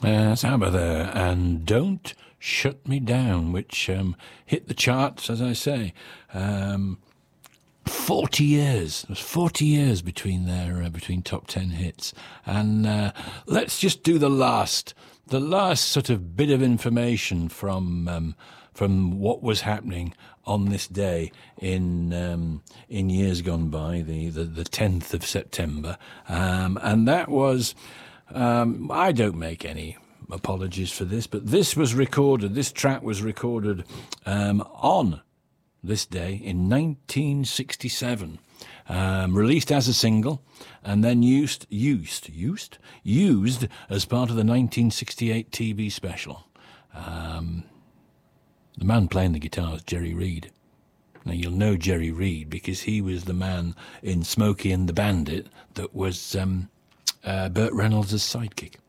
Saba there, and Don't Shut Me Down, which hit the charts, as I say. 40 years. It was 40 years between their between top 10 hits. And let's just do the last sort of bit of information from what was happening on this day in years gone by, the 10th of September, and that was. I don't make any apologies for this, but this track was recorded on this day in 1967, released as a single, and then used as part of the 1968 TV special. The man playing the guitar is Jerry Reed. Now, you'll know Jerry Reed because he was the man in Smokey and the Bandit that was Burt Reynolds' sidekick.